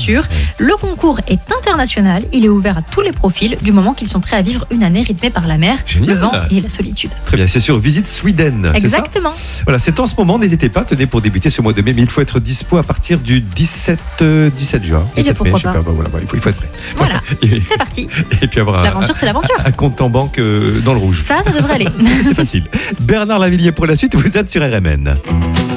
l'aventure. Le concours est international, il est ouvert à tous les profils du moment qu'ils sont prêts à vivre une année rythmée par la mer, Génial. le vent et la solitude. Très bien, c'est sur Visite Sweden. C'est ça Exactement. Voilà, c'est en ce moment, n'hésitez pas, tenez pour débuter ce mois de mai, mais il faut être dispo à partir du 17 juin. Et 17 pourquoi je sais pas. Voilà, il faut être prêt. Voilà, Et, c'est parti. et puis avoir L'aventure, c'est l'aventure. un compte en banque dans le rouge. Ça devrait aller. C'est facile. Bernard Lavillier pour la suite, vous êtes sur RMN.